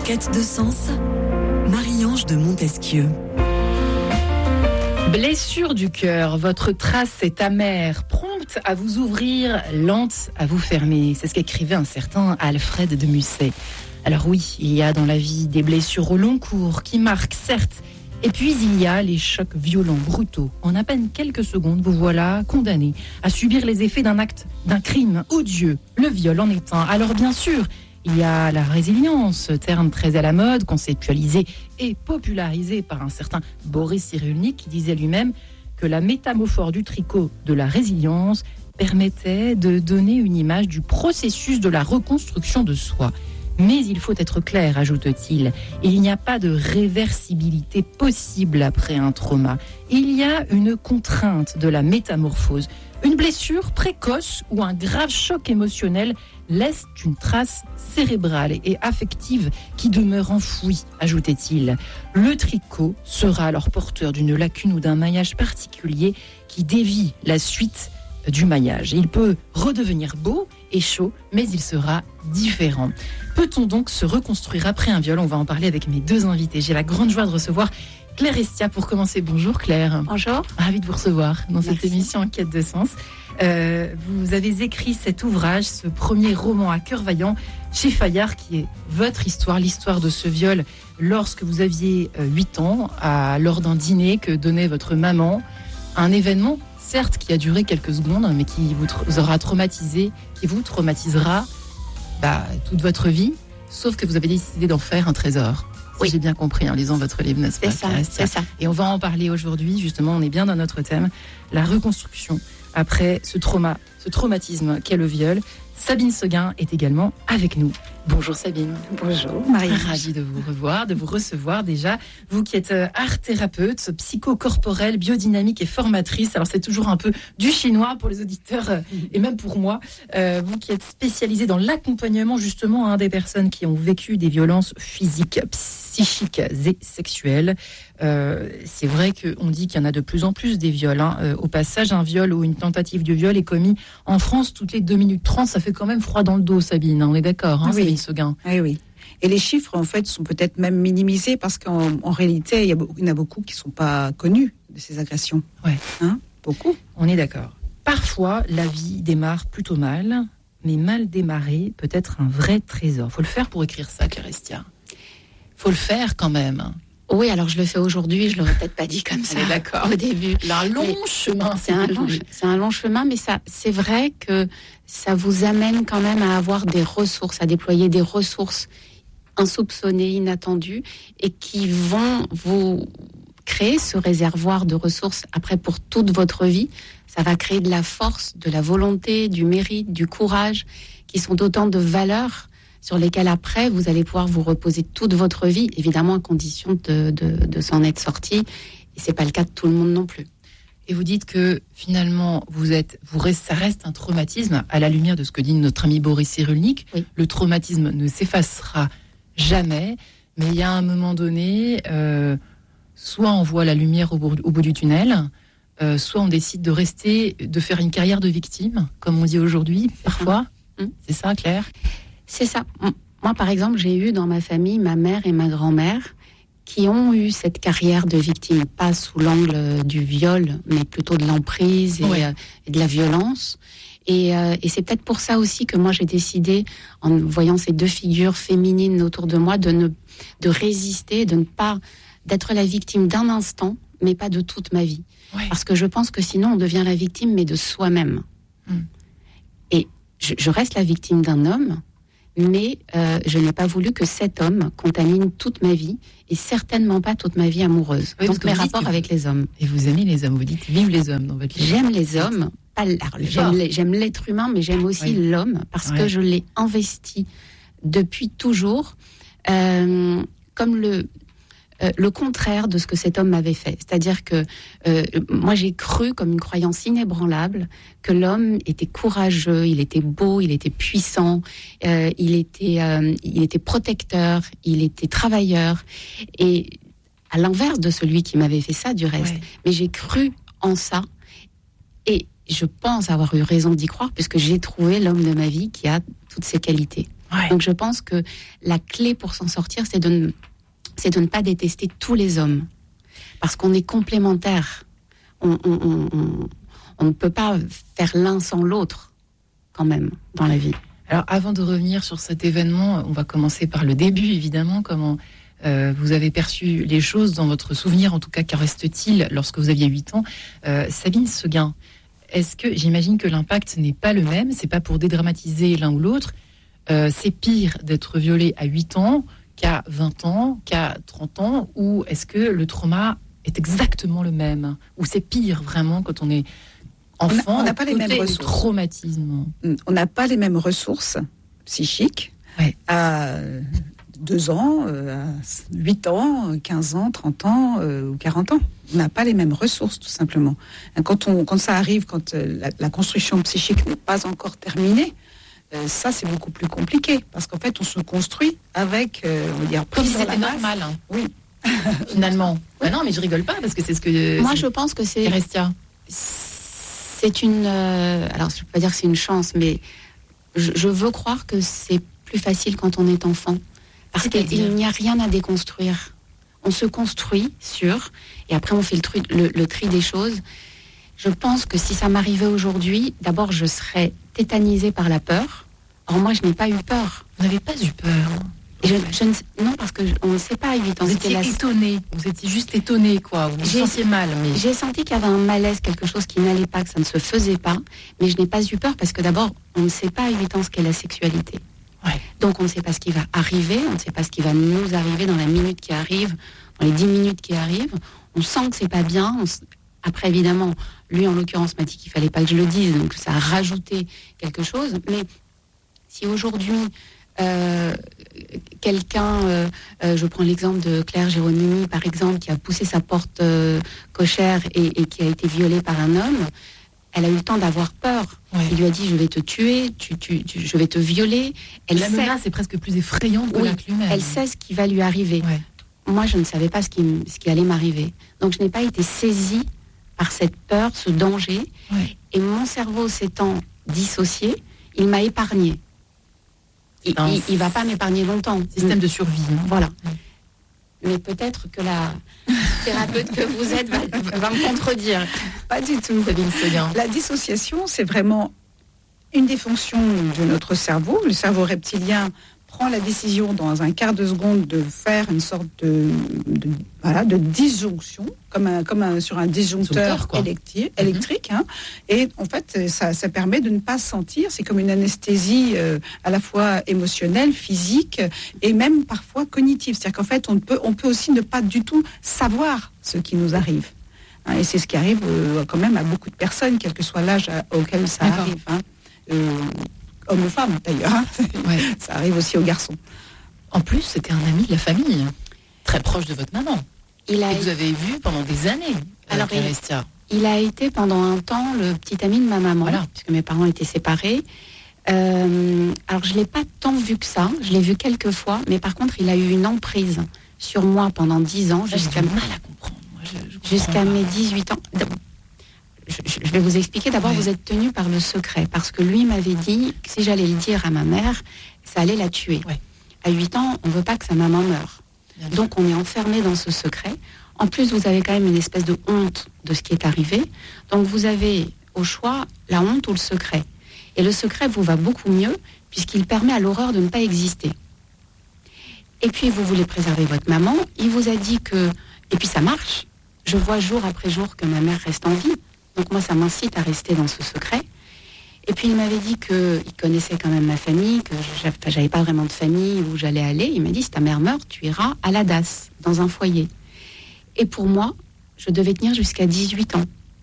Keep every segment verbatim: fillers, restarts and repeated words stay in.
quête de sens, Marie-Ange de Montesquieu. Blessure du cœur, votre trace est amère, prompte à vous ouvrir, lente à vous fermer. C'est ce qu'écrivait un certain Alfred de Musset. Alors oui, il y a dans la vie des blessures au long cours qui marquent, certes, et puis il y a les chocs violents, brutaux. En à peine quelques secondes, vous voilà condamné à subir les effets d'un acte, d'un crime odieux. Le viol en est un. Alors bien sûr, il y a la résilience, terme très à la mode, conceptualisé et popularisé par un certain Boris Cyrulnik qui disait lui-même que la métaphore du tricot de la résilience permettait de donner une image du processus de la reconstruction de soi. Mais il faut être clair, ajoute-t-il, il n'y a pas de réversibilité possible après un trauma. Il y a une contrainte de la métamorphose. Une blessure précoce ou un grave choc émotionnel laisse une trace cérébrale et affective qui demeure enfouie, ajoutait-il. Le tricot sera alors porteur d'une lacune ou d'un maillage particulier qui dévie la suite du maillage. Il peut redevenir beau et chaud, mais il sera différent. Peut-on donc se reconstruire après un viol ? On va en parler avec mes deux invités. J'ai la grande joie de recevoir Claire Estia pour commencer. Bonjour Claire. Bonjour. Ravie de vous recevoir dans Merci. cette émission En quête de sens. Euh, vous avez écrit cet ouvrage, ce premier roman à cœur vaillant chez Fayard, qui est votre histoire, l'histoire de ce viol lorsque vous aviez huit ans, à, lors d'un dîner que donnait votre maman. Un événement, certes, qui a duré quelques secondes, mais qui vous, tra- vous aura traumatisé, qui vous traumatisera bah, toute votre vie, sauf que vous avez décidé d'en faire un trésor. Si oui. J'ai bien compris en lisant votre livre, n'est-ce pas ? C'est ça, c'est ça. Et on va en parler aujourd'hui, justement, on est bien dans notre thème, la reconstruction après ce trauma, ce traumatisme qu'est le viol. Sabine Seguin est également avec nous. Bonjour Sabine. Bonjour Marie. Ravie de vous revoir, de vous recevoir déjà. Vous qui êtes art thérapeute, psychocorporelle, biodynamique et formatrice. Alors c'est toujours un peu du chinois pour les auditeurs euh, et même pour moi. Euh, vous qui êtes spécialisée dans l'accompagnement justement hein, des personnes qui ont vécu des violences physiques, psychiques et sexuelles. Euh, c'est vrai qu'on dit qu'il y en a de plus en plus des viols. Hein. Euh, au passage, un viol ou une tentative de viol est commis en France toutes les deux minutes trente. Ça fait quand même froid dans le dos, Sabine. Hein, on est d'accord, hein, oui. Sabine Seguin. Oui, oui. Et les chiffres, en fait, sont peut-être même minimisés parce qu'en en réalité, il y, a, il y en a beaucoup qui ne sont pas connus de ces agressions. Ouais. Hein, beaucoup. On est d'accord. Parfois, la vie démarre plutôt mal, mais mal démarré peut être un vrai trésor. Faut le faire pour écrire ça, Claire Estia. Faut le faire quand même. Oui, alors je le fais aujourd'hui, je l'aurais peut-être pas dit comme ça d'accord. au début. Un long Mais chemin, c'est un long, c'est un long chemin, mais ça, c'est vrai que ça vous amène quand même à avoir des ressources, à déployer des ressources insoupçonnées, inattendues, et qui vont vous créer ce réservoir de ressources après pour toute votre vie. Ça va créer de la force, de la volonté, du mérite, du courage, qui sont autant de valeurs sur lesquelles après vous allez pouvoir vous reposer toute votre vie, évidemment à condition de, de, de s'en être sorti. Et c'est pas le cas de tout le monde non plus. Et vous dites que finalement, vous êtes, vous reste, ça reste un traumatisme à la lumière de ce que dit notre ami Boris Cyrulnik. Oui. Le traumatisme ne s'effacera jamais, mais il y a un moment donné, euh, soit on voit la lumière au bout, au bout du tunnel, euh, soit on décide de rester, de faire une carrière de victime, comme on dit aujourd'hui, C'est parfois. ça. Hum. C'est ça, Claire ? C'est ça. Moi, par exemple, j'ai eu dans ma famille ma mère et ma grand-mère qui ont eu cette carrière de victime, pas sous l'angle du viol, mais plutôt de l'emprise et, Ouais. euh, et de la violence. Et, euh, et c'est peut-être pour ça aussi que moi j'ai décidé, en voyant ces deux figures féminines autour de moi, de ne de résister, de ne pas d'être la victime d'un instant, mais pas de toute ma vie. Ouais. Parce que je pense que sinon on devient la victime, mais de soi-même. Mm. Et je, je reste la victime d'un homme, mais euh, je n'ai pas voulu que cet homme contamine toute ma vie, et certainement pas toute ma vie amoureuse. Oui, parce Donc que mes vous dites rapports que avec les hommes. Et vous aimez les hommes, vous dites vive les hommes dans votre livre. J'aime les hommes, pas l'- alors, C'est j'aime, fort. les- j'aime l'être humain, mais j'aime aussi Oui. l'homme, parce Ouais. que je l'ai investi depuis toujours, euh, comme le, euh, le contraire de ce que cet homme m'avait fait. C'est-à-dire que euh, moi j'ai cru, comme une croyance inébranlable, que l'homme était courageux, il était beau, il était puissant, euh, il était, euh, il était protecteur, il était travailleur, et à l'inverse de celui qui m'avait fait ça du reste. Ouais. Mais j'ai cru en ça, et je pense avoir eu raison d'y croire, puisque j'ai trouvé l'homme de ma vie qui a toutes ces qualités. Ouais. Donc je pense que la clé pour s'en sortir, c'est de ne, c'est de ne pas détester tous les hommes. Parce qu'on est complémentaires. On, on, on, on, on ne peut pas faire l'un sans l'autre, quand même, dans la vie. Alors, avant de revenir sur cet événement, on va commencer par le début, évidemment. Comment euh, vous avez perçu les choses dans votre souvenir, en tout cas, qu'en reste-t-il lorsque vous aviez huit ans? euh, Sabine Seguin, est-ce que, j'imagine que l'impact n'est pas le même, c'est pas pour dédramatiser l'un ou l'autre, euh, c'est pire d'être violé à huit ans qu'à vingt ans, qu'à trente ans, ou est-ce que le trauma est exactement le même? Ou c'est pire, vraiment, quand on est enfant, on n'a pas les mêmes ressources. Traumatisme. On n'a pas les mêmes ressources psychiques Ouais. à deux ans, à huit ans, quinze ans, trente ans euh, ou quarante ans. On n'a pas les mêmes ressources, tout simplement. Quand, on, quand ça arrive, quand euh, la, la construction psychique n'est pas encore terminée, euh, ça, c'est beaucoup plus compliqué. Parce qu'en fait, on se construit avec, euh, on va dire, Comme si prise dans c'était la masse. normal, hein, Oui. finalement. Bah non, mais je rigole pas, parce que c'est ce que... Moi, c'est- je pense que c'est... Erestia. C'est une... euh, alors, je ne peux pas dire que c'est une chance, mais je, je veux croire que c'est plus facile quand on est enfant. Parce C'est-à-dire qu'il n'y a rien à déconstruire. On se construit sur, et après on fait le, tru, le, le tri des choses. Je pense que si ça m'arrivait aujourd'hui, d'abord je serais tétanisée par la peur. Or moi je n'ai pas eu peur. Vous n'avez pas eu peur, hein? Et je, je ne, non, parce qu'on ne sait pas à huit ans. Vous C'était étiez la- étonné, vous étiez juste étonné, quoi. Vous vous J'ai- sentiez mal, mais... J'ai senti qu'il y avait un malaise, quelque chose qui n'allait pas, que ça ne se faisait pas. Mais je n'ai pas eu peur parce que d'abord, on ne sait pas à huit ans ce qu'est la sexualité. Ouais. Donc on ne sait pas ce qui va arriver, on ne sait pas ce qui va nous arriver dans la minute qui arrive, dans les dix minutes qui arrivent. On sent que c'est pas bien. On s- Après, évidemment, lui en l'occurrence m'a dit qu'il fallait pas que je le dise, donc ça a rajouté quelque chose. Mais si aujourd'hui euh, quelqu'un, euh, euh, je prends l'exemple de Claire Géronimi par exemple, qui a poussé sa porte euh, cochère et, et qui a été violée par un homme, elle a eu le temps d'avoir peur. Ouais. Il lui a dit je vais te tuer, tu, tu, tu- je vais te violer. Elle La sait, menace est presque plus effrayante que Oui, l'acte lui-même. elle sait ce qui va lui arriver. Ouais. Moi, je ne savais pas ce qui, m- ce qui allait m'arriver. Donc, je n'ai pas été saisie par cette peur, ce danger. Ouais. Et mon cerveau s'étant dissocié, il m'a épargné. Il Un ne va pas m'épargner longtemps. Système de survie. hein. Voilà. Mais peut-être que la thérapeute que vous êtes va, va me contredire. Pas du tout. Sabine Seguin. La dissociation, c'est vraiment une des fonctions de notre cerveau. Le cerveau reptilien prend la décision dans un quart de seconde de faire une sorte de, de, voilà, de disjonction, comme, un, comme un, sur un disjoncteur Disjoncteur, quoi. électrique. électrique hein. Et en fait, ça, ça permet de ne pas sentir. C'est comme une anesthésie euh, à la fois émotionnelle, physique et même parfois cognitive. C'est-à-dire qu'en fait, on peut, on peut aussi ne pas du tout savoir ce qui nous arrive. Hein, et c'est ce qui arrive euh, quand même à beaucoup de personnes, quel que soit l'âge à- auquel ça D'accord. arrive. Hein. Euh, hommes ou femmes d'ailleurs. Hein. Ouais. Ça arrive aussi aux garçons. En plus, c'était un ami de la famille, très proche de votre maman. Il a, Et que vous avez vu pendant des années. Alors, avec il- Erestia. il a été pendant un temps le petit ami de ma maman, Voilà. puisque mes parents étaient séparés. Euh, alors, je ne l'ai pas tant vu que ça. Je l'ai vu quelques fois. Mais par contre, il a eu une emprise sur moi pendant dix ans, Là, j'ai jusqu'à du mal à comprendre. Moi, je- je comprends jusqu'à pas. mes dix-huit ans. Je, je vais vous expliquer. D'abord, Ouais. vous êtes tenu par le secret, parce que lui m'avait dit que si j'allais le dire à ma mère, ça allait la tuer. Ouais. À huit ans, on ne veut pas que sa maman meure. Bien sûr. Donc, on est enfermé dans ce secret. En plus, vous avez quand même une espèce de honte de ce qui est arrivé. Donc, vous avez au choix la honte ou le secret. Et le secret vous va beaucoup mieux, puisqu'il permet à l'horreur de ne pas exister. Et puis, vous voulez préserver votre maman. Il vous a dit que... Et puis, ça marche. Je vois jour après jour que ma mère reste en vie. Donc, moi, ça m'incite à rester dans ce secret. Et puis, il m'avait dit qu'il connaissait quand même ma famille, que j'avais, enfin, j'avais pas vraiment de famille où j'allais aller. Il m'a dit, si ta mère meurt, tu iras à la D A S, dans un foyer. Et pour moi, je devais tenir jusqu'à dix-huit ans.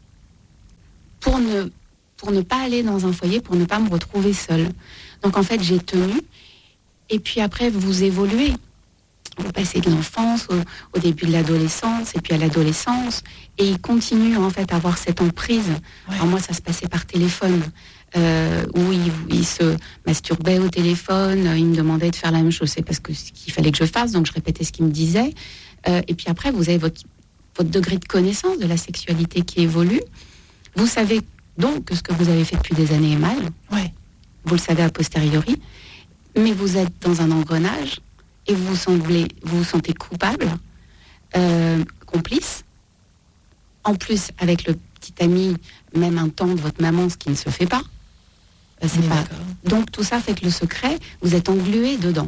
Pour ne, pour ne pas aller dans un foyer, pour ne pas me retrouver seule. Donc, en fait, j'ai tenu. Et puis après, vous évoluez. Vous passez de l'enfance au, au début de l'adolescence et puis à l'adolescence. Et il continue en fait à avoir cette emprise. Ouais. Alors moi, ça se passait par téléphone. Euh, où il, il se masturbait au téléphone, il me demandait de faire la même chose, c'est parce que ce qu'il fallait que je fasse, donc je répétais ce qu'il me disait. Euh, et puis après, vous avez votre, votre degré de connaissance de la sexualité qui évolue. Vous savez donc que ce que vous avez fait depuis des années est mal. Ouais. Vous le savez a posteriori. mais vous êtes dans un engrenage et vous vous, semblez, vous, vous sentez coupable, euh, complice. En plus, avec le petit ami, même un temps de votre maman, ce qui ne se fait pas. Euh, c'est pas... Donc tout ça fait que le secret, vous êtes englué dedans.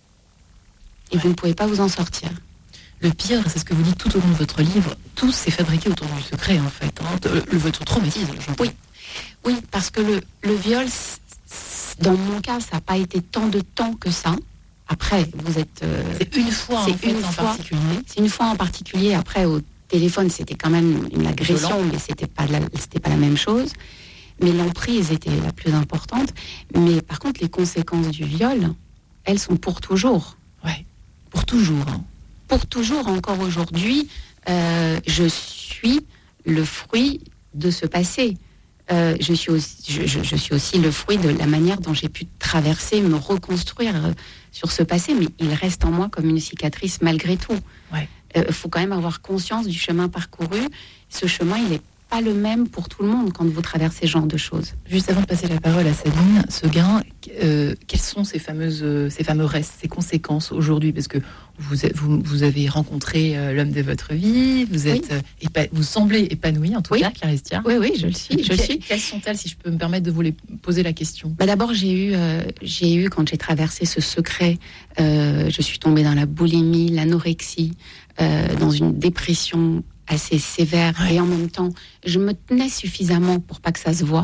Et ouais. vous ne pouvez pas vous en sortir. Le pire, c'est ce que vous dites tout au long de votre livre, tout s'est fabriqué autour du secret, en fait. Hein. Le, le, votre traumatisme, j'entends. Oui. Oui, parce que le, le viol, dans mon cas, ça n'a pas été tant de temps que ça. Après, vous êtes... Euh, c'est une fois, c'est en, fait, une en fois, particulier. C'est une fois en particulier. Après, au téléphone, c'était quand même une agression, violent. Mais c'était pas, la, c'était pas la même chose. Mais l'emprise était la plus importante. Mais par contre, les conséquences du viol, elles sont pour toujours. Ouais, pour toujours. Hein. Pour toujours, encore aujourd'hui, euh, je suis le fruit de ce passé. Euh, je, suis aussi, je, je, je suis aussi le fruit de la manière dont j'ai pu traverser, me reconstruire euh, sur ce passé, mais il reste en moi comme une cicatrice malgré tout. Ouais. Euh, faut quand même avoir conscience du chemin parcouru. Ce chemin, il n'est pas le même pour tout le monde quand vous traversez ce genre de choses. Juste avant de passer la parole à Sabine Seguin, euh, quels sont ces fameuses, euh, ces fameux restes, ces conséquences aujourd'hui? Parce que vous, vous, vous avez rencontré euh, l'homme de votre vie, vous êtes, oui. euh, épa- vous semblez épanoui en tout oui. cas, Clarestia. Oui, oui, je le suis. Je que, suis. Quelles sont-elles, si je peux me permettre de vous les poser la question? Bah d'abord, j'ai eu, euh, j'ai eu quand j'ai traversé ce secret, euh, je suis tombée dans la boulimie, l'anorexie, euh, dans une dépression assez sévère, ouais. Et en même temps, je me tenais suffisamment pour pas que ça se voie.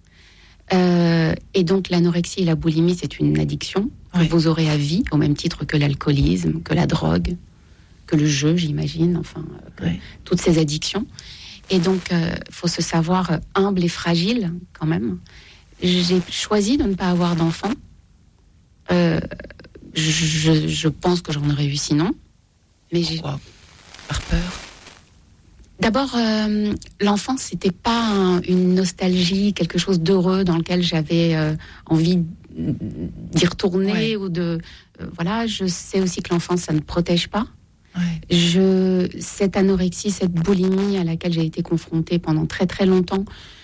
Euh, et donc, l'anorexie et la boulimie, c'est une addiction que ouais. vous aurez à vie, au même titre que l'alcoolisme, que la drogue, que le jeu, j'imagine, enfin, euh, ouais. toutes ces addictions. Et donc, il euh, faut se savoir humble et fragile, quand même. J'ai choisi de ne pas avoir d'enfant. Euh, je, je pense que j'en aurais eu sinon. Mais j'ai... Pourquoi ? Par peur ? D'abord, euh, l'enfance, c'était pas un, une nostalgie, quelque chose d'heureux dans lequel j'avais euh, envie d'y retourner ouais. ou de euh, voilà. Je sais aussi que l'enfance, ça ne protège pas. Ouais. Je cette anorexie, cette boulimie à laquelle j'ai été confrontée pendant très très longtemps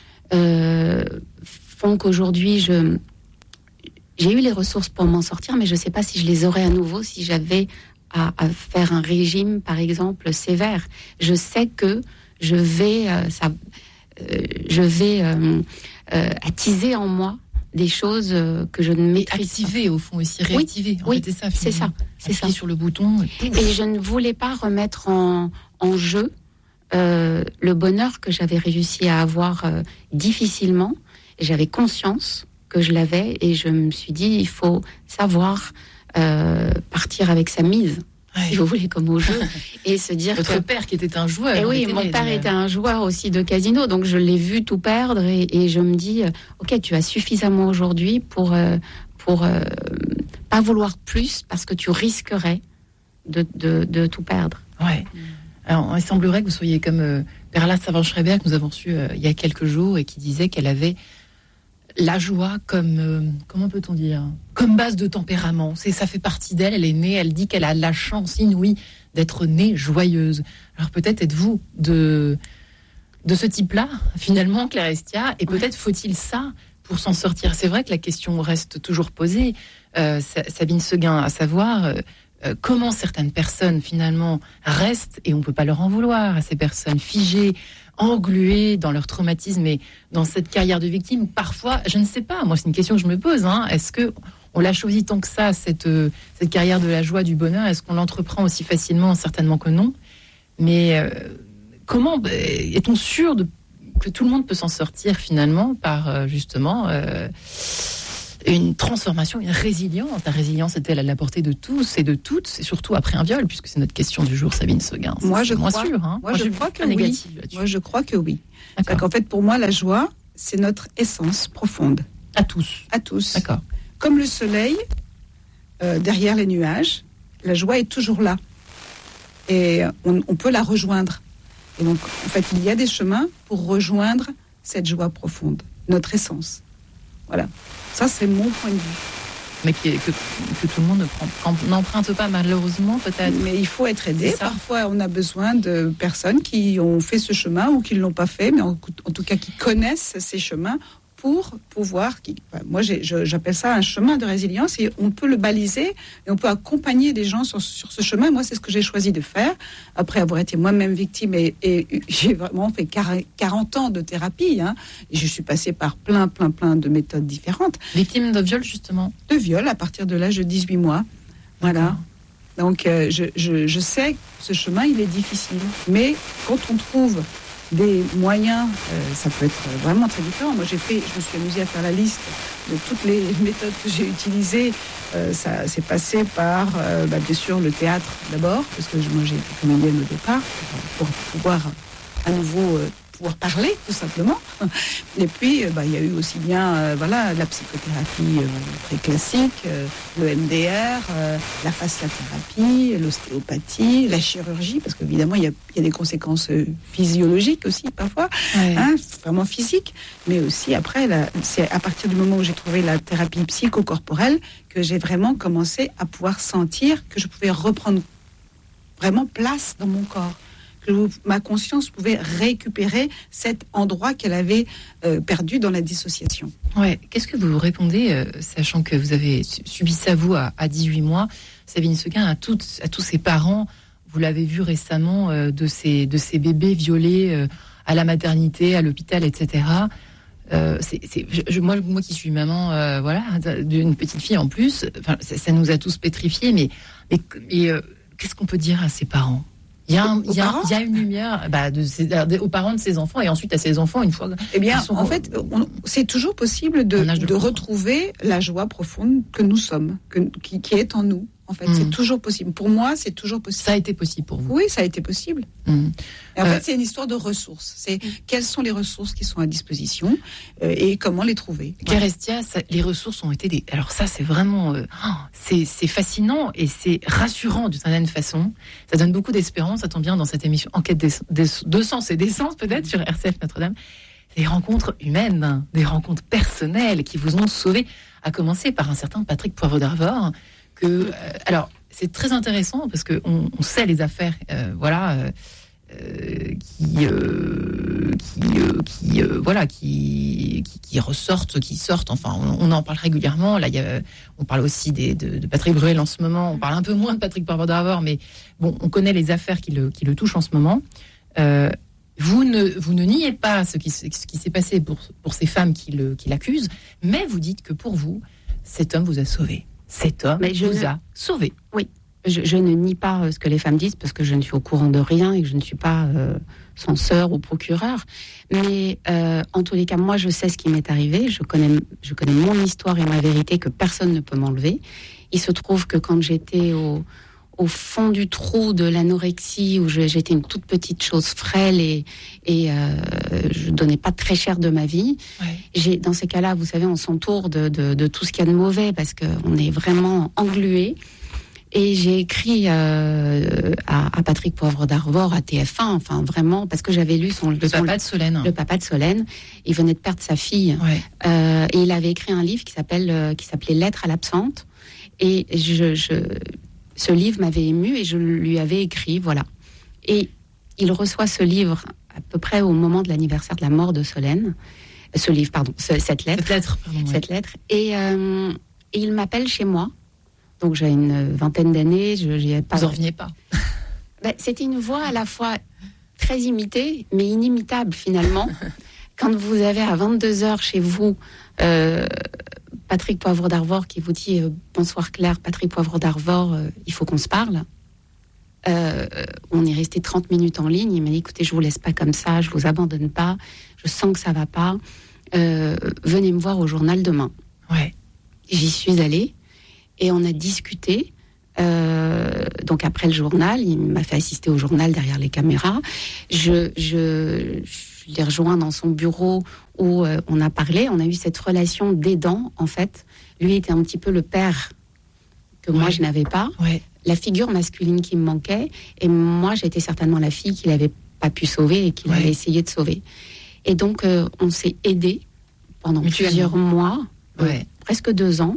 euh, font qu'aujourd'hui, je j'ai eu les ressources pour m'en sortir, mais je sais pas si je les aurais à nouveau si j'avais À, à faire un régime, par exemple, sévère. Je sais que je vais, euh, ça, euh, je vais euh, euh, attiser en moi des choses euh, que je ne maîtrise pas. Activer, au fond, aussi réactiver. Oui, oui fait, c'est ça. C'est ça. C'est ça. Sur le bouton. Et, et je ne voulais pas remettre en, en jeu euh, le bonheur que j'avais réussi à avoir euh, difficilement. J'avais conscience que je l'avais et je me suis dit, il faut savoir Euh, partir avec sa mise, ouais. si vous voulez, comme au jeu, et se dire votre que... père qui était un joueur. Et oui, mon père était un joueur aussi de casino, donc je l'ai vu tout perdre, et, et je me dis, ok, tu as suffisamment aujourd'hui pour euh, pour euh, pas vouloir plus, parce que tu risquerais de de, de tout perdre. Ouais. Alors, il semblerait que vous soyez comme euh, Perla Savant-Schreiber, que nous avons su euh, il y a quelques jours, et qui disait qu'elle avait la joie comme, euh, comment peut-on dire, comme base de tempérament. C'est, ça fait partie d'elle, elle est née, elle dit qu'elle a la chance inouïe d'être née joyeuse. Alors peut-être êtes-vous de, de ce type-là, finalement, Clarestia, et peut-être faut-il ça pour s'en sortir. C'est vrai que la question reste toujours posée, euh, Sabine Seguin, à savoir euh, euh, comment certaines personnes, finalement, restent, et on ne peut pas leur en vouloir à ces personnes figées, englués dans leur traumatisme et dans cette carrière de victime. Parfois, je ne sais pas, moi c'est une question que je me pose, hein, est-ce qu'on l'a choisi tant que ça, cette, euh, cette carrière de la joie, du bonheur, est-ce qu'on l'entreprend aussi facilement? Certainement que non. Mais euh, comment euh, est-on sûr de, que tout le monde peut s'en sortir finalement par euh, justement euh, une transformation, une résilience? La résilience est-elle à la portée de tous et de toutes, et surtout après un viol, puisque c'est notre question du jour, Sabine Seguin. Moi, je moins crois, sûr, hein. moi, moi, je, je crois que oui. Moi, je crois que oui. Parce qu'en fait, pour moi, la joie, c'est notre essence profonde. À tous. À tous. D'accord. Comme le soleil, euh, derrière les nuages, la joie est toujours là. Et on, on peut la rejoindre. Et donc, en fait, il y a des chemins pour rejoindre cette joie profonde, notre essence. Voilà. Ça, c'est mon point de vue. Mais qui, que, que tout le monde ne prend, n'emprunte pas, malheureusement, peut-être. Mais il faut être aidé. Parfois, on a besoin de personnes qui ont fait ce chemin ou qui ne l'ont pas fait, mais en, en tout cas qui connaissent ces chemins pour pouvoir, moi j'ai, je, j'appelle ça un chemin de résilience, et on peut le baliser et on peut accompagner des gens sur, sur ce chemin. Moi, c'est ce que j'ai choisi de faire après avoir été moi-même victime, et, et j'ai vraiment fait quarante ans de thérapie, hein, et je suis passée par plein, plein, plein de méthodes différentes. Victime de viol, justement? De viol à partir de l'âge de dix-huit mois. Voilà. D'accord. Donc, euh, je, je, je sais que ce chemin, il est difficile. Mais quand on trouve des moyens, euh, ça peut être vraiment très différent. Moi, j'ai fait, je me suis amusée à faire la liste de toutes les méthodes que j'ai utilisées. Euh, ça s'est passé par, euh, bah, bien sûr, le théâtre d'abord, parce que moi, j'ai été comédienne au départ, pour, pour pouvoir à nouveau euh, pouvoir parler, tout simplement. Et puis, euh, bah, il y a eu aussi bien euh, voilà, la psychothérapie euh, très classique, euh, le M D R, euh, la fasciathérapie, l'ostéopathie, la chirurgie, parce qu'évidemment, il y a, il y a des conséquences euh, physiologiques aussi, parfois, ouais. hein, vraiment physiques, mais aussi après, la, c'est à partir du moment où j'ai trouvé la thérapie psychocorporelle que j'ai vraiment commencé à pouvoir sentir que je pouvais reprendre vraiment place dans mon corps, que ma conscience pouvait récupérer cet endroit qu'elle avait euh, perdu dans la dissociation. Ouais. Qu'est-ce que vous répondez, euh, sachant que vous avez subi ça, vous, à, à dix-huit mois, Sabine Sequin, à, toutes, à tous ces parents, vous l'avez vu récemment, euh, de, ces, de ces bébés violés euh, à la maternité, à l'hôpital, et cetera. Euh, c'est, c'est, je, moi, moi qui suis maman, euh, voilà, d'une petite fille en plus, ça, ça nous a tous pétrifiés, mais, mais, mais euh, qu'est-ce qu'on peut dire à ces parents ? Il y, a un, il, y a, il y a une lumière bah, de ses, de, aux parents de ses enfants et ensuite à ses enfants une fois. Eh bien, sont, en fait, on, c'est toujours possible de, de, de retrouver la joie profonde que nous sommes, que, qui, qui est en nous. En fait, mmh. c'est toujours possible. Pour moi, c'est toujours possible. Ça a été possible pour vous? Oui, ça a été possible. Mmh. Et en euh, fait, c'est une histoire de ressources. C'est mmh. quelles sont les ressources qui sont à disposition euh, et comment les trouver. Carestia, ça, les ressources ont été des. Alors ça, c'est vraiment, euh, oh, c'est, c'est fascinant et c'est rassurant d'une certaine façon. Ça donne beaucoup d'espérance. Ça tombe bien dans cette émission Enquête des, des, de sens et d'essence peut-être sur R C F Notre-Dame. Des rencontres humaines, des rencontres personnelles qui vous ont sauvé. À commencer par un certain Patrick Poivre d'Arvor. Que, euh, alors, c'est très intéressant parce qu'on on sait les affaires, euh, voilà, euh, qui, euh, qui, euh, qui euh, voilà, qui, qui, qui ressortent, qui sortent. Enfin, on, on en parle régulièrement. Là, il y a, on parle aussi des, de, de Patrick Bruel en ce moment. On parle un peu moins de Patrick Poivre d'Arvor, mais bon, on connaît les affaires qui le, qui le touchent en ce moment. Euh, vous ne, vous ne niez pas ce qui, ce qui s'est passé pour, pour ces femmes qui, le, qui l'accusent, mais vous dites que pour vous, cet homme vous a sauvé. Cet homme Mais je vous ne... a sauvé. Oui, je, je ne nie pas ce que les femmes disent parce que je ne suis au courant de rien et que je ne suis pas euh, censeur ou procureur. Mais euh, en tous les cas, moi, je sais ce qui m'est arrivé. Je connais, je connais mon histoire et ma vérité que personne ne peut m'enlever. Il se trouve que quand j'étais au, au fond du trou de l'anorexie, où je, j'étais une toute petite chose frêle et, et euh, je donnais pas très cher de ma vie. Ouais. J'ai, dans ces cas-là, vous savez, on s'entoure de, de, de tout ce qu'il y a de mauvais parce qu'on est vraiment englué. Et j'ai écrit euh, à, à Patrick Poivre d'Arvor, à T F un, enfin vraiment, parce que j'avais lu son... Le son, papa de Solène. Le papa de Solène. Il venait de perdre sa fille. Ouais. Euh, et il avait écrit un livre qui, s'appelle, euh, qui s'appelait « Lettres à l'absente ». Et je... je ce livre m'avait ému et je lui avais écrit, voilà. Et il reçoit ce livre à peu près au moment de l'anniversaire de la mort de Solène. Ce livre, pardon, ce, cette lettre. Cette lettre, pardon. Cette ouais. lettre. Et, euh, et il m'appelle chez moi. Donc j'ai une vingtaine d'années. Je, j'ai pas... Vous en reveniez pas. Ben, c'était une voix à la fois très imitée, mais inimitable finalement. Quand vous avez à vingt-deux heures chez vous... Euh, Patrick Poivre d'Arvor qui vous dit euh, « Bonsoir Claire, Patrick Poivre d'Arvor, euh, il faut qu'on se parle. Euh, » On est resté trente minutes en ligne. Il m'a dit « Écoutez, je vous laisse pas comme ça, je vous abandonne pas, je sens que ça va pas. Euh, venez me voir au journal demain. » Ouais. J'y suis allée et on a discuté. Euh, donc après le journal, il m'a fait assister au journal derrière les caméras. Je... je, je Je l'ai rejoint dans son bureau où euh, on a parlé. On a eu cette relation d'aidant, en fait. Lui était un petit peu le père que ouais. moi, je n'avais pas. Ouais. La figure masculine qui me manquait. Et moi, j'étais certainement la fille qu'il n'avait pas pu sauver et qu'il ouais. avait essayé de sauver. Et donc, euh, on s'est aidés pendant plusieurs mois, ouais. euh, presque deux ans.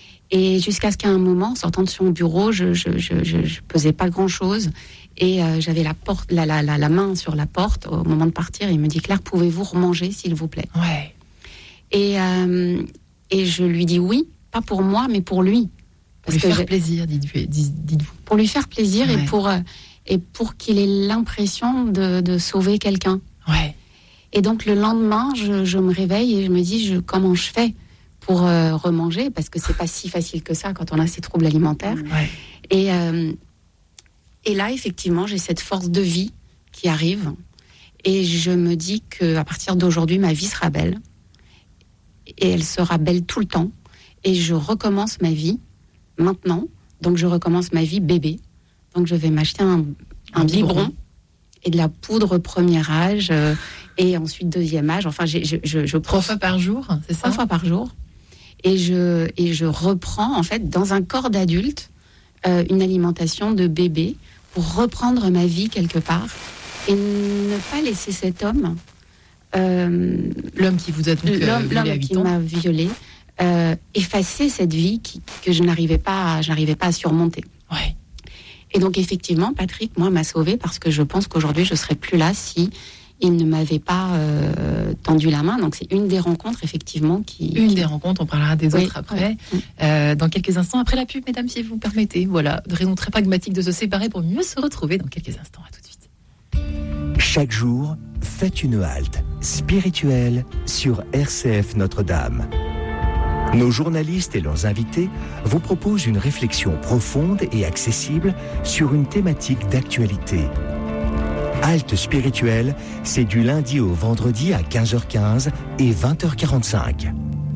Et jusqu'à ce qu'à un moment, en sortant de son bureau, je je, je, je, je pesais pas grand-chose. Et euh, j'avais la, porte, la, la, la, la main sur la porte au moment de partir. Il me dit « Claire, pouvez-vous remanger, s'il vous plaît ?» Ouais. Et, euh, et je lui dis oui, pas pour moi, mais pour lui. Pour lui faire j'ai... plaisir, dites-vous. Pour lui faire plaisir ouais. et, pour, euh, et pour qu'il ait l'impression de, de sauver quelqu'un. Ouais. Et donc le lendemain, je, je me réveille et je me dis je, comment je fais pour euh, remanger, parce que c'est pas si facile que ça quand on a ces troubles alimentaires. Ouais. Et, euh, et là, effectivement, j'ai cette force de vie qui arrive. Et je me dis qu'à partir d'aujourd'hui, ma vie sera belle. Et elle sera belle tout le temps. Et je recommence ma vie maintenant. Donc, je recommence ma vie bébé. Donc, je vais m'acheter un, un, un biberon, biberon et de la poudre premier âge. Euh, et ensuite, deuxième âge. Enfin, j'ai, je, je, je Trois fois par jour, c'est ça ? Trois fois par jour. Et je, et je reprends, en fait, dans un corps d'adulte, euh, une alimentation de bébé pour reprendre ma vie quelque part. Et ne pas laisser cet homme, euh, l'homme qui vous a donc euh, l'homme, violé l'homme à huit qui ans. m'a violée, euh, effacer cette vie qui, que je n'arrivais pas, à, je n'arrivais pas à surmonter. Ouais. Et donc effectivement, Patrick, moi, m'a sauvée parce que je pense qu'aujourd'hui, je serais plus là si il ne m'avait pas euh, tendu la main. Donc c'est une des rencontres effectivement qui. Une qui... des rencontres. On parlera des oui, autres après. Oui. Euh, dans quelques instants, après la pub, mesdames, si vous permettez. Voilà, de raison très pragmatique de se séparer pour mieux se retrouver dans quelques instants. À tout de suite. Chaque jour, faites une halte spirituelle sur R C F Notre-Dame. Nos journalistes et leurs invités vous proposent une réflexion profonde et accessible sur une thématique d'actualité. Halte spirituelle, c'est du lundi au vendredi à quinze heures quinze et vingt heures quarante-cinq.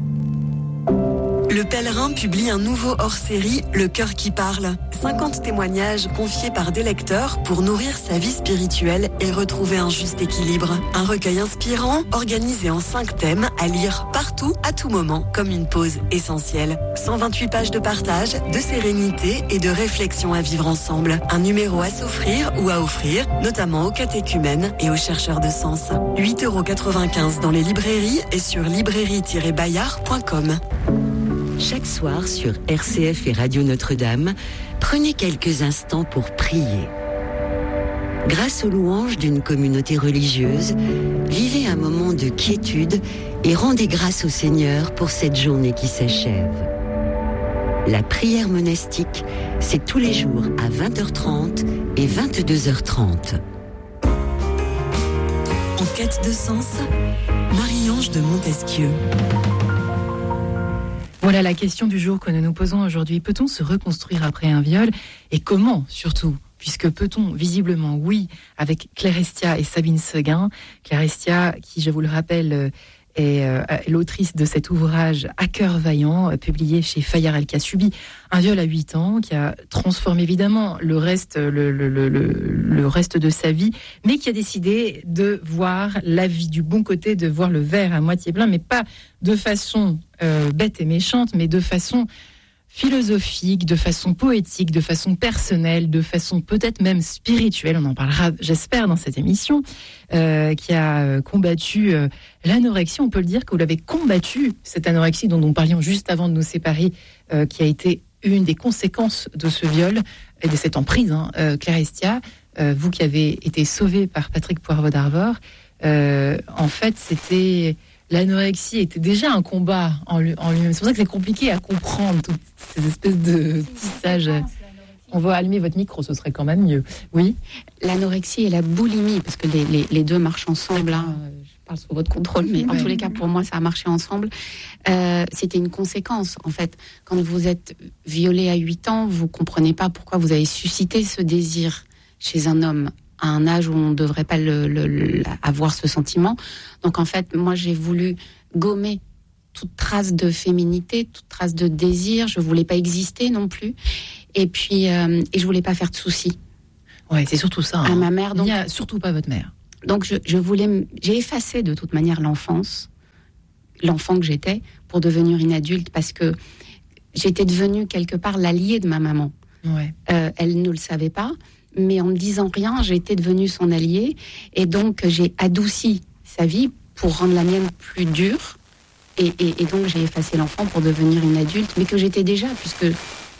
Le Pèlerin publie un nouveau hors-série, Le Cœur qui parle. cinquante témoignages confiés par des lecteurs pour nourrir sa vie spirituelle et retrouver un juste équilibre. Un recueil inspirant, organisé en cinq thèmes, à lire partout, à tout moment, comme une pause essentielle. cent vingt-huit pages de partage, de sérénité et de réflexion à vivre ensemble. Un numéro à s'offrir ou à offrir, notamment aux catéchumènes et aux chercheurs de sens. huit euros quatre-vingt-quinze dans les librairies et sur librairie tiret bayard point com. Chaque soir sur R C F et Radio Notre-Dame, prenez quelques instants pour prier. Grâce aux louanges d'une communauté religieuse, vivez un moment de quiétude et rendez grâce au Seigneur pour cette journée qui s'achève. La prière monastique, c'est tous les jours à vingt heures trente et vingt-deux heures trente. En quête de sens, Marie-Ange de Montesquieu. Voilà la question du jour que nous nous posons aujourd'hui. Peut-on se reconstruire après un viol ? Et comment, surtout ? Puisque peut-on, visiblement, oui, avec Claire Estia et Sabine Seguin. Claire Estia, qui, je vous le rappelle, est euh, l'autrice de cet ouvrage « À cœur vaillant », euh, publié chez Fayard, qui a subi un viol à huit ans, qui a transformé évidemment le reste, le, le, le, le reste de sa vie, mais qui a décidé de voir la vie du bon côté, de voir le verre à moitié plein, mais pas de façon euh, bête et méchante, mais de façon philosophique, de façon poétique, de façon personnelle, de façon peut-être même spirituelle. On en parlera, j'espère, dans cette émission, euh, qui a combattu euh, l'anorexie. On peut le dire que vous l'avez combattu, cette anorexie dont nous parlions juste avant de nous séparer, euh, qui a été une des conséquences de ce viol et de cette emprise. Hein. Euh, Claire Estia, euh, vous qui avez été sauvée par Patrick Poirevaux d'Arvor, euh, en fait, c'était... L'anorexie était déjà un combat en, lui, en lui-même. C'est pour ça que c'est compliqué à comprendre toutes ces espèces de tissages. On va allumer votre micro, ce serait quand même mieux. Oui. L'anorexie et la boulimie, parce que les, les, les deux marchent ensemble. Hein. Je parle sous votre contrôle, mais en tous les cas, pour moi, ça a marché ensemble. Euh, c'était une conséquence, en fait. Quand vous êtes violé à huit ans, vous comprenez pas pourquoi vous avez suscité ce désir chez un homme à un âge où on ne devrait pas le, le, le, avoir ce sentiment. Donc en fait, moi j'ai voulu gommer toute trace de féminité, toute trace de désir. Je voulais pas exister non plus. Et puis, euh, et je voulais pas faire de soucis. Ouais, c'est surtout ça. Hein. À ma mère. Donc, il n'y a surtout pas votre mère. Donc je, je voulais, j'ai effacé de toute manière l'enfance, l'enfant que j'étais, pour devenir une adulte, parce que j'étais devenue quelque part l'alliée de ma maman. Ouais. Euh, elle ne le savait pas. Mais en me disant rien, j'étais devenue son alliée. Et donc, j'ai adouci sa vie pour rendre la mienne plus dure. Et, et, et donc, j'ai effacé l'enfant pour devenir une adulte, mais que j'étais déjà, puisque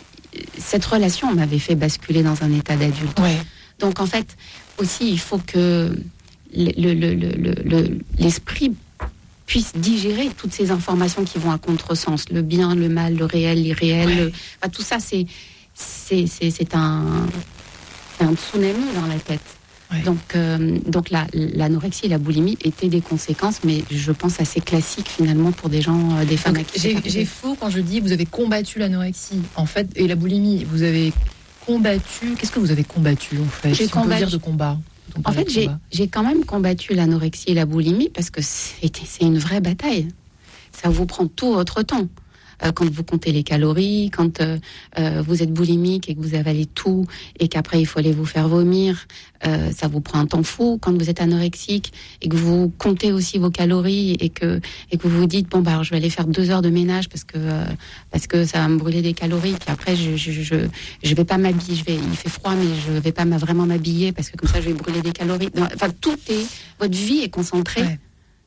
cette relation m'avait fait basculer dans un état d'adulte. Ouais. Donc, en fait, aussi, il faut que le, le, le, le, le, l'esprit puisse digérer toutes ces informations qui vont à contresens, le bien, le mal, le réel, l'irréel, ouais. le, enfin, tout ça c'est c'est c'est, c'est un un tsunami dans la tête. Ouais. Donc, euh, donc la, l'anorexie et la boulimie étaient des conséquences, mais je pense assez classiques finalement pour des gens, euh, des femmes. Donc, j'ai, j'ai faux quand je dis vous avez combattu l'anorexie, en fait, et la boulimie. Vous avez combattu. Qu'est-ce que vous avez combattu en fait? J'ai si combattu. On peut dire de combat. En fait, j'ai, j'ai quand même combattu l'anorexie et la boulimie parce que c'est, c'est une vraie bataille. Ça vous prend tout votre temps. Euh, quand vous comptez les calories, quand euh, euh, vous êtes boulimique et que vous avalez tout et qu'après il faut aller vous faire vomir, euh, ça vous prend un temps fou. Quand vous êtes anorexique et que vous comptez aussi vos calories et que et que vous vous dites bon bah alors je vais aller faire deux heures de ménage parce que euh, parce que ça va me brûler des calories. Puis après je je je je vais pas m'habiller, je vais il fait froid mais je vais pas vraiment m'habiller parce que comme ça je vais brûler des calories. Non, enfin tout est votre vie est concentrée ouais.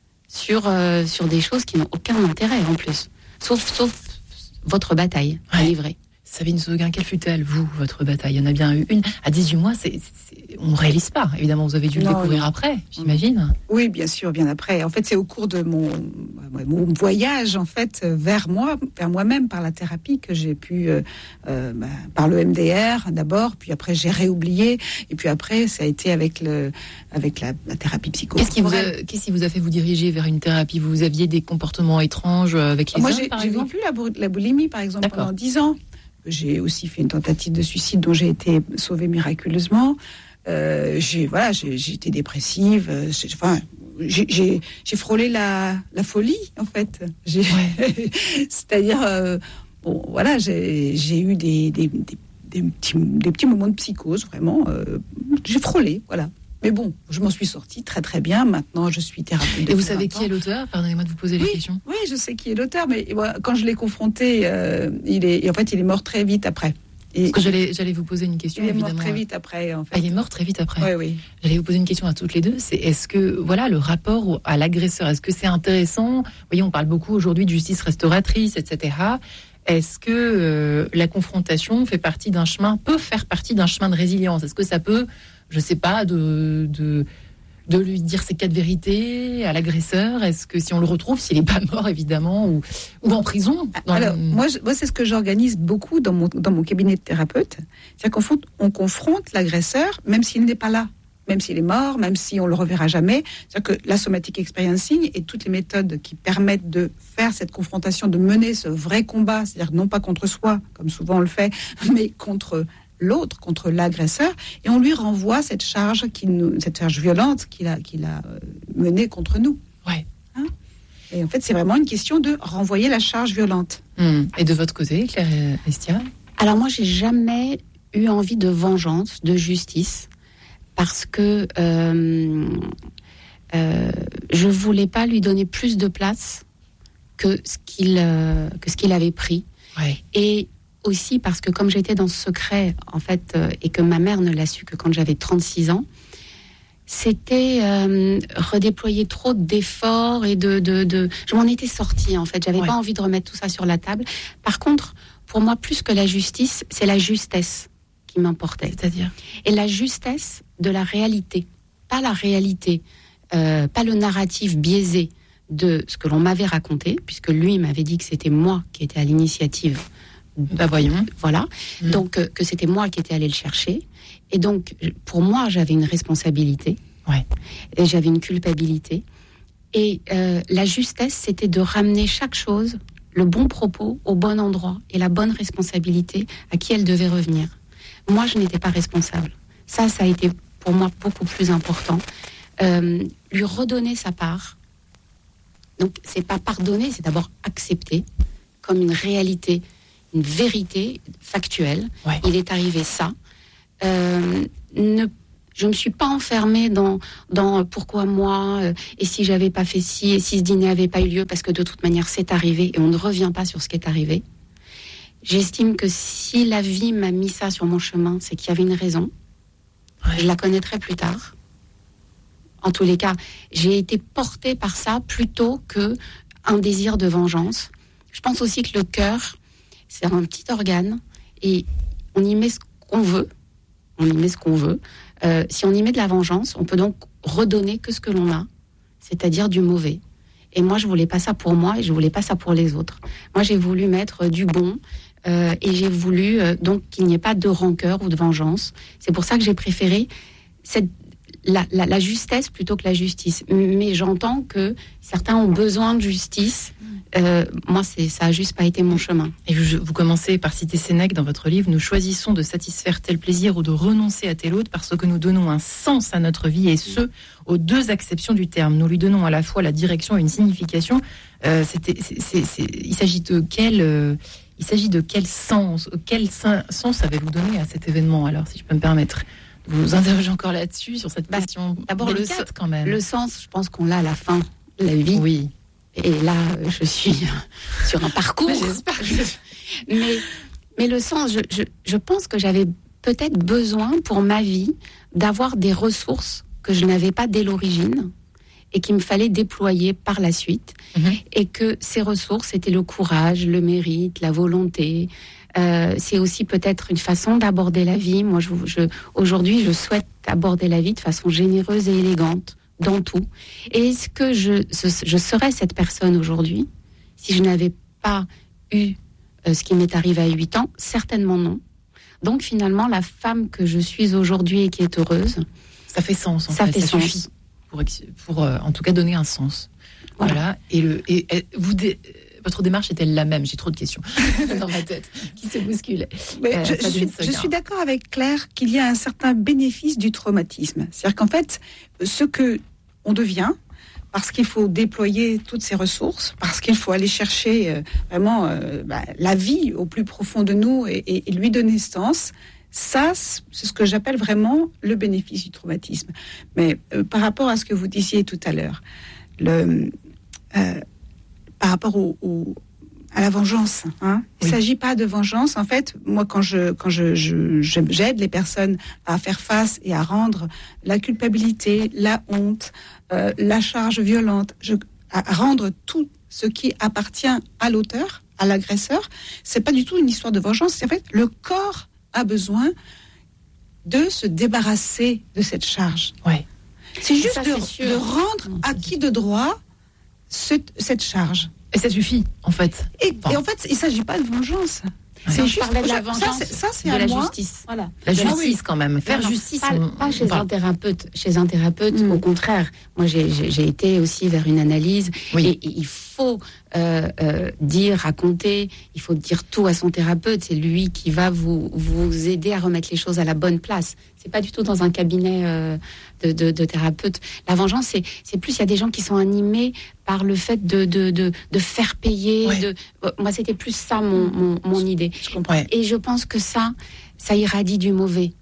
sur euh, sur des choses qui n'ont aucun intérêt en plus. Sauf, sauf votre bataille à ouais. livrer. Sabine Sauguin, quelle fut-elle, vous, votre bataille? Il y en a bien eu une. À dix-huit mois, c'est, c'est, on ne réalise pas. Évidemment, vous avez dû non, le découvrir non. après, j'imagine. Oui, bien sûr, bien après. En fait, c'est au cours de mon, mon voyage, en fait, vers moi, vers moi-même, par la thérapie, que j'ai pu, euh, euh, bah, par le M D R d'abord, puis après j'ai réoublié, et puis après, ça a été avec, le, avec la, la thérapie psychocorporelle. Qu'est-ce qui, vous a, qu'est-ce qui vous a fait vous diriger vers une thérapie? Vous aviez des comportements étranges avec les Moi, hommes, j'ai, par j'ai exemple vécu la, la boulimie, par exemple, D'accord. pendant dix ans. J'ai aussi fait une tentative de suicide dont j'ai été sauvée miraculeusement. Euh, j'ai voilà, j'ai, j'ai été dépressive. J'ai, enfin, j'ai, j'ai, j'ai frôlé la, la folie en fait. J'ai, ouais. C'est-à-dire, euh, bon, voilà, j'ai, j'ai eu des, des, des, des, petits, des petits moments de psychose vraiment. Euh, j'ai frôlé, voilà. Mais bon, je m'en suis sortie très très bien. Maintenant, je suis thérapeute. Et vous savez qui est l'auteur? Pardonnez-moi de vous poser oui, les questions. Oui, je sais qui est l'auteur, mais voilà, quand je l'ai confronté, euh, il est, en fait, il est mort très vite après. Et Parce que j'allais, j'allais vous poser une question. Il est évidemment. mort très vite après, en fait. Ah, il est mort très vite après. Oui, oui. J'allais vous poser une question à toutes les deux. C'est est-ce que voilà le rapport à l'agresseur, est-ce que c'est intéressant? Vous voyez, on parle beaucoup aujourd'hui de justice restauratrice, et cetera. Est-ce que euh, la confrontation fait partie d'un chemin, peut faire partie d'un chemin de résilience? Est-ce que ça peut, je sais pas, de, de, de lui dire ses quatre vérités à l'agresseur? Est-ce que si on le retrouve, s'il n'est pas mort évidemment, ou, ou en prison dans Alors, le... moi, je, moi, c'est ce que j'organise beaucoup dans mon, dans mon cabinet de thérapeute. C'est-à-dire qu'on on confronte l'agresseur, même s'il n'est pas là. Même s'il est mort, même si on le reverra jamais. C'est-à-dire que la somatic experiencing et toutes les méthodes qui permettent de faire cette confrontation, de mener ce vrai combat, c'est-à-dire non pas contre soi, comme souvent on le fait, mais contre l'autre, contre l'agresseur, et on lui renvoie cette charge, qui nous, cette charge violente qu'il a, qu'il a menée contre nous. Ouais. Hein? Et en fait, c'est vraiment une question de renvoyer la charge violente. Mmh. Et de votre côté, Claire Estia? Alors moi, j'ai jamais eu envie de vengeance, de justice. Parce que euh, euh, je voulais pas lui donner plus de place que ce qu'il euh, que ce qu'il avait pris. Ouais. Et aussi parce que comme j'étais dans ce secret en fait euh, et que ma mère ne l'a su que quand j'avais trente-six ans, c'était euh, redéployer trop d'efforts et de de, de... je m'en étais sortie en fait. J'avais ouais. pas envie de remettre tout ça sur la table. Par contre, pour moi, plus que la justice, c'est la justesse qui m'importait. C'est-à-dire? Et la justesse de la réalité, pas la réalité, euh, pas le narratif biaisé de ce que l'on m'avait raconté, puisque lui m'avait dit que c'était moi qui étais à l'initiative. Bah voyons. Voilà. Mmh. Donc euh, que c'était moi qui étais allée le chercher. Et donc pour moi j'avais une responsabilité. Ouais. Et j'avais une culpabilité. Et euh, la justesse, c'était de ramener chaque chose, le bon propos, au bon endroit et la bonne responsabilité à qui elle devait revenir. Moi, je n'étais pas responsable. Ça, ça a été pour moi beaucoup plus important. Euh, lui redonner sa part. Donc, c'est pas pardonner, c'est d'abord accepter comme une réalité, une vérité factuelle. Ouais. Il est arrivé ça. Euh, ne, je me suis pas enfermée dans dans pourquoi moi euh, et si j'avais pas fait ci et si ce dîner avait pas eu lieu parce que de toute manière c'est arrivé et on ne revient pas sur ce qui est arrivé. J'estime que si la vie m'a mis ça sur mon chemin, c'est qu'il y avait une raison. Ouais. Je la connaîtrai plus tard. En tous les cas, j'ai été portée par ça plutôt qu'un désir de vengeance. Je pense aussi que le cœur, c'est un petit organe et on y met ce qu'on veut. On y met ce qu'on veut. Euh, si on y met de la vengeance, on peut donc redonner que ce que l'on a, c'est-à-dire du mauvais. Et moi, je voulais pas ça pour moi et je voulais pas ça pour les autres. Moi, j'ai voulu mettre du bon euh, et j'ai voulu euh, donc qu'il n'y ait pas de rancœur ou de vengeance. C'est pour ça que j'ai préféré cette La, la, la justesse plutôt que la justice. Mais j'entends que certains ont besoin de justice. Euh, moi, c'est, ça n'a juste pas été mon chemin. Et vous, vous commencez par citer Sénèque dans votre livre. Nous choisissons de satisfaire tel plaisir ou de renoncer à tel autre parce que nous donnons un sens à notre vie et ce, aux deux acceptions du terme. Nous lui donnons à la fois la direction et une signification. Euh, c'était, c'est, c'est, c'est, il s'agit de quel... Euh, il s'agit de quel sens, quel sens avez-vous donné à cet événement, alors, si je peux me permettre vous interrogez encore là-dessus, sur cette question bah, d'abord le sens, quand même. Le sens, je pense qu'on l'a à la fin de la vie. Oui. Et là, je suis sur un parcours. J'espère. mais, mais le sens, je, je, je pense que j'avais peut-être besoin pour ma vie d'avoir des ressources que je n'avais pas dès l'origine et qu'il me fallait déployer par la suite. Mm-hmm. Et que ces ressources, c'était le courage, le mérite, la volonté. Euh, c'est aussi peut-être une façon d'aborder la vie. Moi, je, je, aujourd'hui, je souhaite aborder la vie de façon généreuse et élégante, dans tout. Et est-ce que je, je serais cette personne aujourd'hui si je n'avais pas eu euh, ce qui m'est arrivé à huit ans? Certainement non. Donc, finalement, la femme que je suis aujourd'hui et qui est heureuse... Ça fait sens, en ça fait. fait ça sens. suffit pour, pour euh, en tout cas, donner un sens. Voilà. voilà. Et, le, et, et vous... Dé... Votre démarche est-elle la même? J'ai trop de questions dans ma tête qui se bousculent. Mais euh, je, je, suis, je suis d'accord avec Claire qu'il y a un certain bénéfice du traumatisme. C'est-à-dire qu'en fait, ce que on devient, parce qu'il faut déployer toutes ses ressources, parce qu'il faut aller chercher euh, vraiment euh, bah, la vie au plus profond de nous et, et, et lui donner sens, ça, c'est ce que j'appelle vraiment le bénéfice du traumatisme. Mais euh, par rapport à ce que vous disiez tout à l'heure, le... Euh, par rapport au, au, à la vengeance, hein. Il ne oui. s'agit pas de vengeance. En fait, moi, quand je, quand je, je, je, j'aide les personnes à faire face et à rendre la culpabilité, la honte, euh, la charge violente, je, à rendre tout ce qui appartient à l'auteur, à l'agresseur, c'est pas du tout une histoire de vengeance. C'est en fait, le corps a besoin de se débarrasser de cette charge. Ouais. C'est juste ça, de, c'est de rendre acquis de droit cette, cette charge. Et ça suffit, en fait. Et, enfin. et en fait, il ne s'agit pas de vengeance. Ouais. C'est juste de la vengeance, ça, c'est, ça, c'est de la moi. justice. Voilà. La justice, oui. quand même. Faire non, justice. Pas, on, pas chez on un thérapeute. Chez un thérapeute, mm. au contraire. Moi, j'ai, j'ai, j'ai été aussi vers une analyse. Oui. Et, et il faut euh, euh, dire, raconter. Il faut dire tout à son thérapeute. C'est lui qui va vous, vous aider à remettre les choses à la bonne place. C'est pas du tout dans un cabinet euh, de, de, de thérapeute. La vengeance, c'est, c'est plus, il y a des gens qui sont animés par le fait de, de, de, de faire payer. Ouais. De, euh, moi, c'était plus ça mon, mon, mon idée. Je comprends. Ouais. Et je pense que ça, ça irradie du mauvais.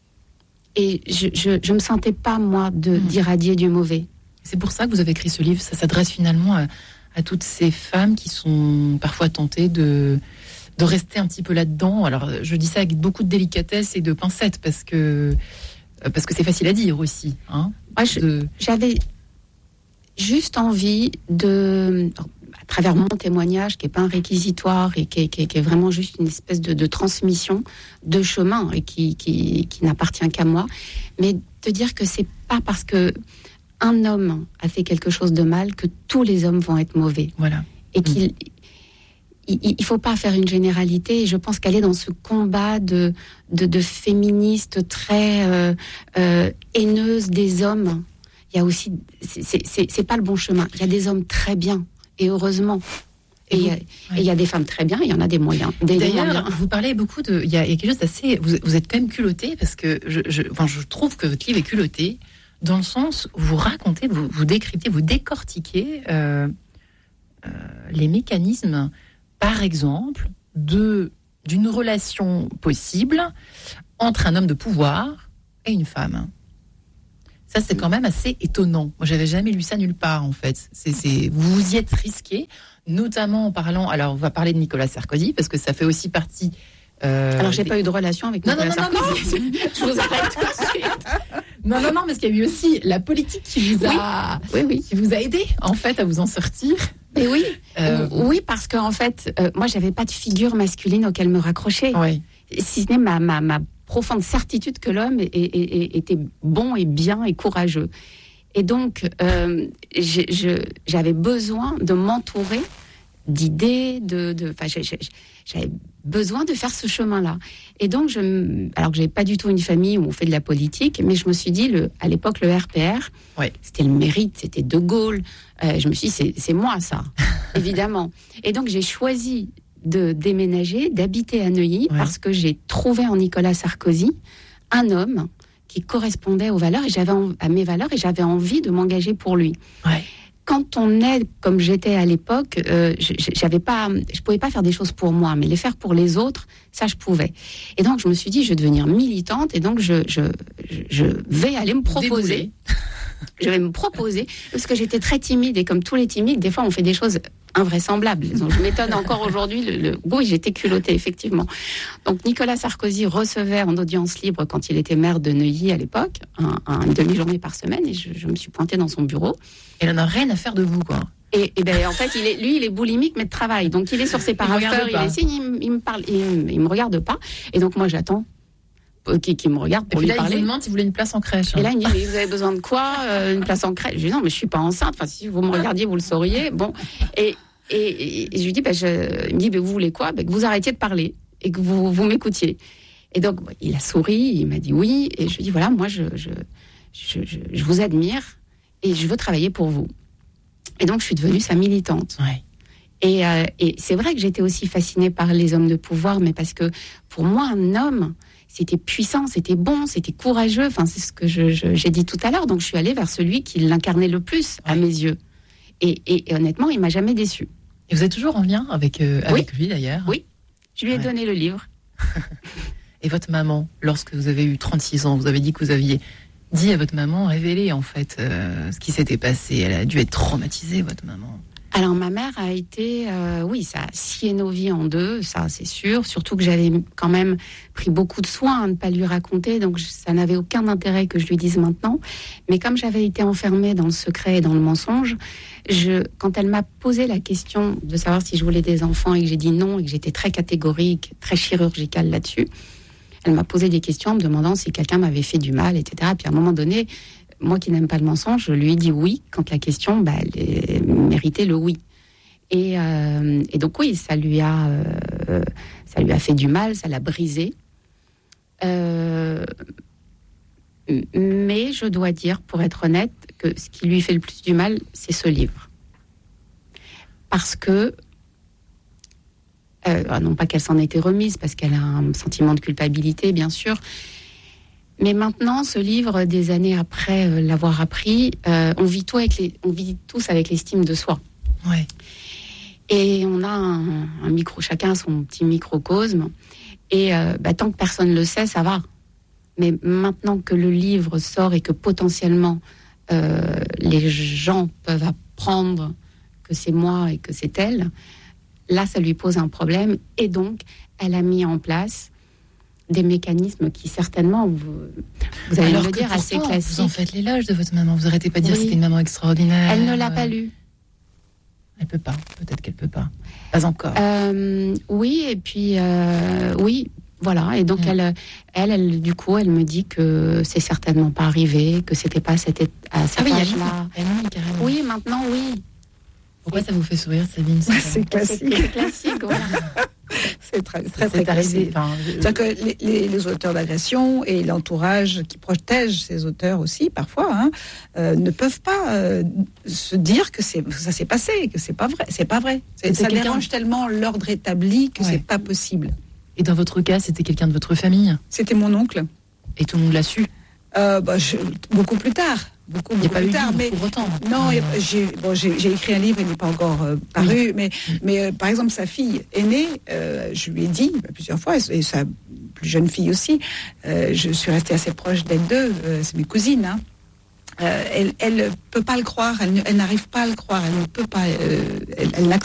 Et je, je, je me sentais pas, moi, de, mmh. d'irradier du mauvais. C'est pour ça que vous avez écrit ce livre. Ça s'adresse finalement à, à toutes ces femmes qui sont parfois tentées de... de rester un petit peu là-dedans. Alors, je dis ça avec beaucoup de délicatesse et de pincettes, parce que, parce que c'est facile à dire aussi. Hein, Moi, je, de... J'avais juste envie de, à travers mon témoignage, qui n'est pas un réquisitoire et qui est, qui est, qui est vraiment juste une espèce de, de transmission de chemin et qui, qui, qui n'appartient qu'à moi, mais de dire que c'est pas parce que un homme a fait quelque chose de mal que tous les hommes vont être mauvais. Voilà. Et qu'il... Mmh. Il ne faut pas faire une généralité. Et je pense qu'elle est dans ce combat de, de, de féministes très euh, euh, haineuses des hommes. Il y a aussi... C'est, c'est, c'est pas le bon chemin. Il y a des hommes très bien, et heureusement. Et il oui. y, ouais. y a des femmes très bien, il y en a des moyens. Des D'ailleurs, moyens. vous parlez beaucoup de... Il y, y a quelque chose d'assez... Vous, vous êtes quand même culotté, parce que je, je, enfin, je trouve que votre livre est culotté, dans le sens où vous racontez, vous, vous décryptez, vous décortiquez euh, euh, les mécanismes... Par exemple, de, d'une relation possible entre un homme de pouvoir et une femme. Ça, c'est quand même assez étonnant. Moi, j'avais jamais lu ça nulle part, en fait. C'est, c'est, vous vous y êtes risqué, notamment en parlant... Alors, on va parler de Nicolas Sarkozy, parce que ça fait aussi partie... Euh, alors, j'ai des... pas eu de relation avec non, Nicolas non, non, Sarkozy. Non, non, je vous arrête tout de suite. Non, non, non, parce qu'il y a eu aussi la politique qui vous a, oui, oui, oui. Qui vous a aidé, en fait, à vous en sortir. Et oui, euh, oui, parce qu'en fait, euh, moi, j'avais pas de figure masculine auquel me raccrocher. Oui. Si ce n'est ma, ma, ma profonde certitude que l'homme est, est, est, était bon et bien et courageux. Et donc, euh, je, je, j'avais besoin de m'entourer d'idées, de, de, enfin, j'ai, j'ai, j'avais besoin de faire ce chemin-là. Et donc, je, alors que j'avais pas du tout une famille où on fait de la politique, mais je me suis dit, le, à l'époque, le R P R, ouais. c'était le mérite, c'était De Gaulle. Euh, je me suis dit, c'est, c'est moi ça, évidemment. Et donc, j'ai choisi de déménager, d'habiter à Neuilly, ouais. parce que j'ai trouvé en Nicolas Sarkozy un homme qui correspondait aux valeurs et j'avais à mes valeurs et j'avais envie de m'engager pour lui. Ouais. Quand on est comme j'étais à l'époque, euh, j'avais pas, je pouvais pas faire des choses pour moi, mais les faire pour les autres, ça je pouvais. Et donc je me suis dit, je vais devenir militante et donc je je je vais aller me proposer. Je vais me proposer parce que j'étais très timide et comme tous les timides, des fois on fait des choses invraisemblables. Donc je m'étonne encore aujourd'hui. Le, le... Oui, j'étais culottée effectivement. Donc Nicolas Sarkozy recevait en audience libre quand il était maire de Neuilly à l'époque, un, un, une demi-journée par semaine et je, je me suis pointée dans son bureau. Il en a rien à faire de vous, quoi. Et, et ben en fait, il est, lui, il est boulimique mais de travail. Donc il est sur ses parapheurs, il, il est signe, il, il me parle, il, il me regarde pas. Et donc moi j'attends. Qui, qui me regarde pour et puis lui là, parler. Il vous demande si vous voulez une place en crèche. Hein. Et là, il me dit, mais vous avez besoin de quoi euh, une place en crèche. Je lui dis, non, mais je suis pas enceinte. Enfin, si vous me regardiez, vous le sauriez. Bon. Et, et, et je lui dis, bah, je... il me dit, bah, vous voulez quoi bah, que vous arrêtiez de parler et que vous, vous m'écoutiez. Et donc, bah, il a souri, il m'a dit oui. Et je lui dis, voilà, moi, je, je, je, je, je vous admire et je veux travailler pour vous. Et donc, je suis devenue sa militante. Ouais. Et, euh, et c'est vrai que j'étais aussi fascinée par les hommes de pouvoir, mais parce que pour moi, un homme, c'était puissant, c'était bon, c'était courageux. Enfin, c'est ce que je, je, j'ai dit tout à l'heure. Donc, je suis allée vers celui qui l'incarnait le plus, à mes yeux. Et, et, et honnêtement, il m'a jamais déçue. Et vous êtes toujours en lien avec, euh, avec oui. lui, d'ailleurs? Oui. Je lui ai ouais. donné le livre. Et votre maman, lorsque vous avez eu trente-six ans, vous avez dit que vous aviez dit à votre maman, révélé, en fait, euh, ce qui s'était passé. Elle a dû être traumatisée, votre maman. Alors ma mère a été, euh, oui, ça a scié nos vies en deux, ça c'est sûr. Surtout que j'avais quand même pris beaucoup de soin à ne pas lui raconter, donc ça n'avait aucun intérêt que je lui dise maintenant. Mais comme j'avais été enfermée dans le secret et dans le mensonge, je, quand elle m'a posé la question de savoir si je voulais des enfants et que j'ai dit non et que j'étais très catégorique, très chirurgicale là-dessus, elle m'a posé des questions en me demandant si quelqu'un m'avait fait du mal, et cetera. Puis à un moment donné, moi qui n'aime pas le mensonge, je lui ai dit oui quand la question bah, elle méritait le oui. Et, euh, et donc oui, ça lui a, euh, ça lui a fait du mal, ça l'a brisé. Euh, mais je dois dire, pour être honnête, que ce qui lui fait le plus du mal, c'est ce livre. Parce que, euh, non pas qu'elle s'en était remise, parce qu'elle a un sentiment de culpabilité, bien sûr. Mais maintenant, ce livre, des années après euh, l'avoir appris, euh, on vit tout avec les, on vit tous avec l'estime de soi. Ouais. Et on a un, un micro, chacun son petit microcosme. Et euh, bah, tant que personne le sait, ça va. Mais maintenant que le livre sort et que potentiellement euh, les gens peuvent apprendre que c'est moi et que c'est elle, là, ça lui pose un problème. Et donc, elle a mis en place des mécanismes qui certainement, vous, vous allez Alors me dire, assez classiques. Vous en faites l'éloge de votre maman. Vous n'arrêtez pas de dire oui. que c'était une maman extraordinaire. Elle ne l'a pas lu. Elle peut pas. Peut-être qu'elle peut pas. Pas encore. Euh, oui, et puis euh, oui, voilà. Et donc mmh. elle, elle, elle, du coup, elle me dit que c'est certainement pas arrivé, que c'était pas à cet, à cet ah âge-là. Oui, oui, carrément. Oui, maintenant, oui. Pourquoi et ça vous fait sourire, Sabine? C'est, c'est classique. C'est classique, voilà. C'est très, très, très classique. Enfin, je... C'est-à-dire que les, les, les auteurs d'agression et l'entourage qui protège ces auteurs aussi, parfois, hein, euh, ne peuvent pas euh, se dire que c'est, ça s'est passé, que c'est pas vrai. C'est pas vrai. C'est, ça quelqu'un... dérange tellement l'ordre établi que ouais. c'est pas possible. Et dans votre cas, c'était quelqu'un de votre famille? C'était mon oncle. Et tout le monde l'a su? euh, bah, je, Beaucoup plus tard. Beaucoup, beaucoup plus tard, mais pour autant. Non, mmh. j'ai, bon, j'ai, j'ai écrit un livre, il n'est pas encore euh, paru, oui. mais, mmh. mais euh, par exemple, sa fille aînée, euh, je lui ai dit bah, plusieurs fois, et sa plus jeune fille aussi, euh, je suis restée assez proche d'elles deux, euh, c'est mes cousines, hein. euh, elle, elle peut pas le croire, elle, elle n'arrive pas à le croire, elle ne peut pas, euh, elle, elle